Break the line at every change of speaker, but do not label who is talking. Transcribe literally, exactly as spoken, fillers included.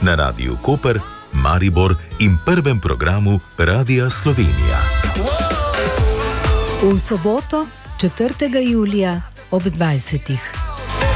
na Radiu Koper, Maribor in prvem programu Radia Slovenija.
V soboto, četrtega julija ob dvajsetih.